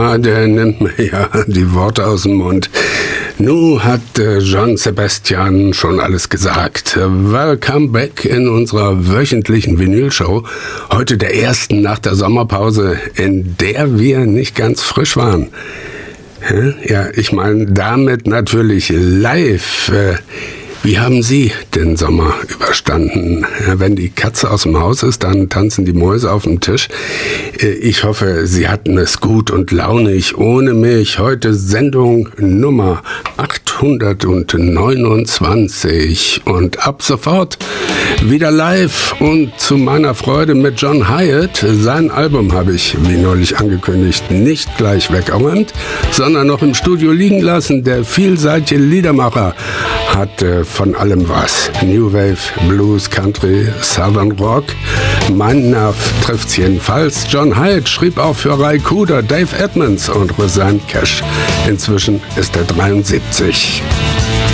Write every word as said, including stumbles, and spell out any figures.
Ja, der nimmt mir ja die Worte aus dem Mund. Nu hat äh, John Sebastian schon alles gesagt. Welcome back in unserer wöchentlichen Vinylshow. Heute der ersten nach der Sommerpause, in der wir nicht ganz frisch waren. Ja, ich meine damit natürlich live. Äh, Wie haben Sie den Sommer überstanden? Ja, wenn die Katze aus dem Haus ist, dann tanzen die Mäuse auf dem Tisch. Ich hoffe, Sie hatten es gut und launig ohne mich. Heute Sendung Nummer achthundertneunundzwanzig und ab sofort wieder live und zu meiner Freude mit John Hiatt. Sein Album habe ich, wie neulich angekündigt, nicht gleich weggeräumt, sondern noch im Studio liegen lassen. Der vielseitige Liedermacher hat äh, von allem was. New Wave, Blues, Country, Southern Rock. Mein Nerv trifft's jedenfalls. John Hiatt schrieb auch für Ry Cooder, Dave Edmunds und Rosanne Cash. Inzwischen ist er dreiundsiebzig.